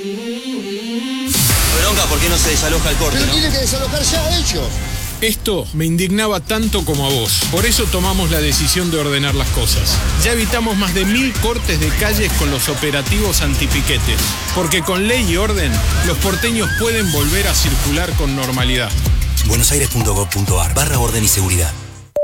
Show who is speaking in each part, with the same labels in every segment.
Speaker 1: Bronca, ¿por qué no se desaloja el corte?
Speaker 2: Pero
Speaker 1: ¿no?
Speaker 2: tiene que desalojar ya ellos.
Speaker 3: Esto me indignaba tanto como a vos. Por eso tomamos la decisión de ordenar las cosas. Ya evitamos más de 1000 cortes de calles con los operativos antipiquetes. Porque con ley y orden, los porteños pueden volver a circular con normalidad.
Speaker 4: buenosaires.gov.ar/orden y seguridad.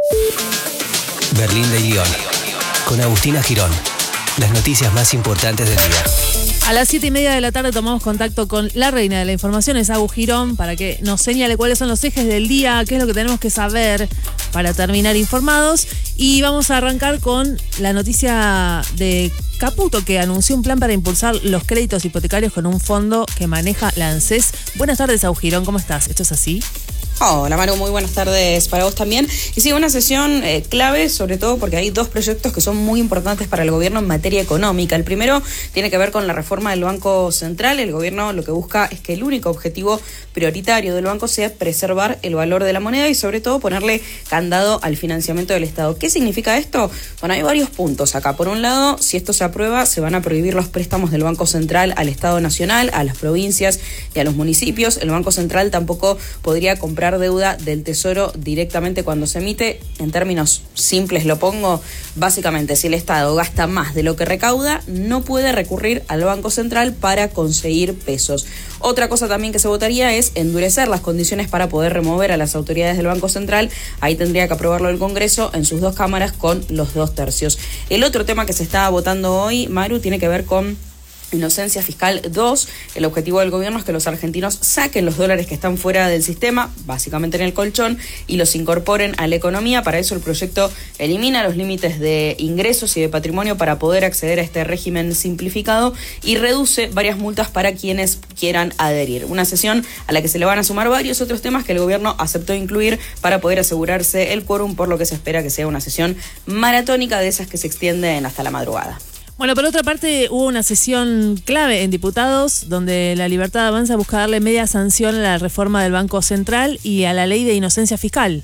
Speaker 5: Berlín de Guión, con Agustina Girón. Las noticias más importantes del día.
Speaker 6: A las 7:30 de la tarde tomamos contacto con la reina de la información, es Agus Girón, para que nos señale cuáles son los ejes del día, qué es lo que tenemos que saber para terminar informados. Y vamos a arrancar con la noticia de Caputo, que anunció un plan para impulsar los créditos hipotecarios con un fondo que maneja la ANSES. Buenas tardes, Agus Girón, ¿cómo estás? ¿Esto es así?
Speaker 7: Hola Maru, muy buenas tardes para vos también. Y sí, una sesión clave, sobre todo porque hay dos proyectos que son muy importantes para el gobierno en materia económica. El primero tiene que ver con la reforma del Banco Central. El gobierno lo que busca es que el único objetivo prioritario del banco sea preservar el valor de la moneda y sobre todo ponerle candado al financiamiento del Estado. ¿Qué significa esto? Bueno, hay varios puntos acá. Por un lado, si esto se aprueba, se van a prohibir los préstamos del Banco Central al Estado Nacional, a las provincias y a los municipios. El Banco Central tampoco podría comprar deuda del Tesoro directamente cuando se emite. En términos simples lo pongo, básicamente si el Estado gasta más de lo que recauda, no puede recurrir al Banco Central para conseguir pesos. Otra cosa también que se votaría es endurecer las condiciones para poder remover a las autoridades del Banco Central. Ahí tendría que aprobarlo el Congreso en sus dos cámaras con los 2/3. El otro tema que se está votando hoy, Maru, tiene que ver con Inocencia Fiscal 2. El objetivo del gobierno es que los argentinos saquen los dólares que están fuera del sistema, básicamente en el colchón, y los incorporen a la economía. Para eso el proyecto elimina los límites de ingresos y de patrimonio para poder acceder a este régimen simplificado y reduce varias multas para quienes quieran adherir. Una sesión a la que se le van a sumar varios otros temas que el gobierno aceptó incluir para poder asegurarse el quórum, por lo que se espera que sea una sesión maratónica de esas que se extienden hasta la madrugada.
Speaker 6: Bueno, por otra parte, hubo una sesión clave en diputados donde La Libertad Avanza busca darle media sanción a la reforma del Banco Central y a la ley de inocencia fiscal.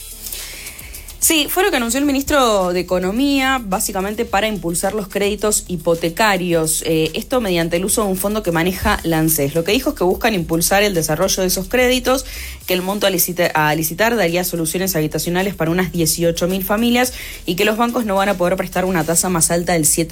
Speaker 7: Sí, fue lo que anunció el ministro de Economía, básicamente para impulsar los créditos hipotecarios. Esto mediante el uso de un fondo que maneja la ANSES. Lo que dijo es que buscan impulsar el desarrollo de esos créditos, que el monto a licitar daría soluciones habitacionales para unas 18.000 familias y que los bancos no van a poder prestar una tasa más alta del 7%.